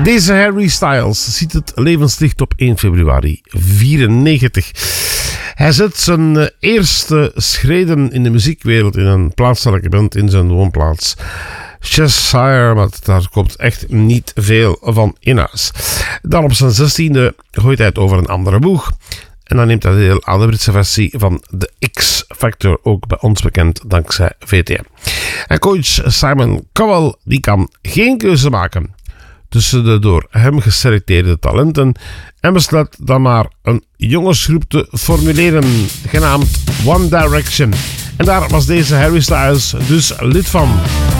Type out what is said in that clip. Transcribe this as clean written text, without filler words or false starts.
Deze Harry Styles ziet het levenslicht op 1 februari 1994. Hij zet zijn eerste schreden in de muziekwereld in een plaatselijke band in zijn woonplaats Cheshire, maar daar komt echt niet veel van in huis. Dan op zijn 16e gooit hij het over een andere boeg. En dan neemt hij deel aan de Britse versie van The X-Factor, ook bij ons bekend dankzij VTM. En coach Simon Cowell die kan geen keuze maken tussen de door hem geselecteerde talenten en besluit dan maar een jongensgroep te formuleren, genaamd One Direction. En daar was deze Harry Styles dus lid van.